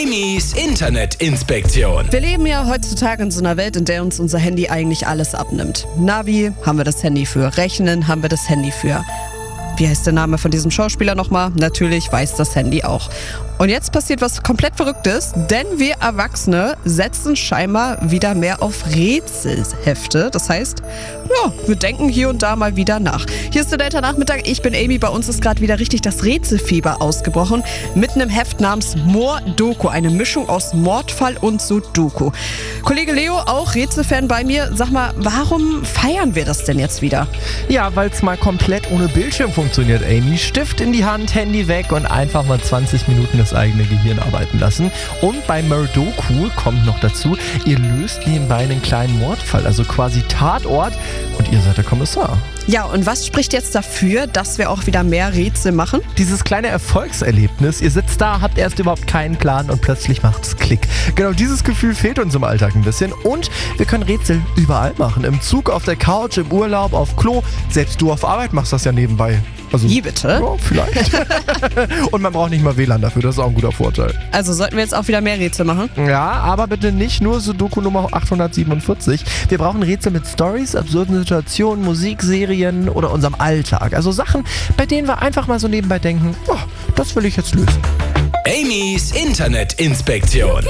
Amy's Internetinspektion. Wir leben ja heutzutage in so einer Welt, in der uns unser Handy eigentlich alles abnimmt. Navi haben wir das Handy für, Rechnen haben wir das Handy für. Wie heißt der Name von diesem Schauspieler nochmal? Natürlich weiß das Handy auch. Und jetzt passiert was komplett Verrücktes, denn wir Erwachsene setzen scheinbar wieder mehr auf Rätselhefte. Das heißt, ja, wir denken hier und da mal wieder nach. Hier ist der Delta-Nachmittag, ich bin Amy, bei uns ist gerade wieder richtig das Rätselfieber ausgebrochen. Mit einem Heft namens Mordoko, eine Mischung aus Mordfall und Sudoku. Kollege Leo, auch Rätselfan bei mir, sag mal, warum feiern wir das denn jetzt wieder? Ja, weil es mal komplett ohne Bildschirm funktioniert, Amy. Stift in die Hand, Handy weg und einfach mal 20 Minuten das eigene Gehirn arbeiten lassen. Und bei Mordoko kommt noch dazu, ihr löst nebenbei einen kleinen Mordfall, also quasi Tatort, und ihr seid der Kommissar. Ja, und was spricht jetzt dafür, dass wir auch wieder mehr Rätsel machen? Dieses kleine Erfolgserlebnis, ihr sitzt da, habt erst überhaupt keinen Plan und plötzlich macht's Klick. Genau dieses Gefühl fehlt uns im Alltag ein bisschen und wir können Rätsel überall machen. Im Zug, auf der Couch, im Urlaub, auf Klo. Selbst du auf Arbeit machst das ja nebenbei. Also, Wie bitte? Ja, vielleicht. Und man braucht nicht mal WLAN dafür, das ist auch ein guter Vorteil. Also sollten wir jetzt auch wieder mehr Rätsel machen? Ja, aber bitte nicht nur Sudoku Nummer 847. Wir brauchen Rätsel mit Stories, absurden Situationen, Musik, Serien oder unserem Alltag. Also Sachen, bei denen wir einfach mal so nebenbei denken, oh, das will ich jetzt lösen. Amy's Internetinspektion.